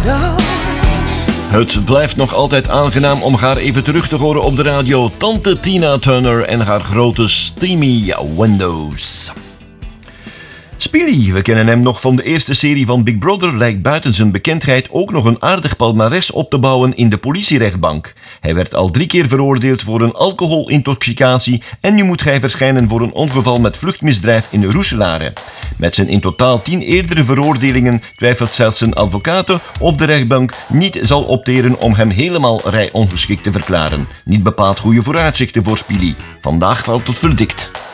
Het blijft nog altijd aangenaam om haar even terug te horen op de radio. Tante Tina Turner en haar grote Steamy Windows. Speedy, we kennen hem nog van de eerste serie van Big Brother, lijkt buiten zijn bekendheid ook nog een aardig palmares op te bouwen in de politierechtbank. Hij werd al 3 keer veroordeeld voor een alcoholintoxicatie en nu moet hij verschijnen voor een ongeval met vluchtmisdrijf in Roeselare. Met zijn in totaal 10 eerdere veroordelingen twijfelt zelfs zijn advocaat of de rechtbank niet zal opteren om hem helemaal rijongeschikt te verklaren. Niet bepaald goede vooruitzichten voor Speedy. Vandaag valt het verdikt.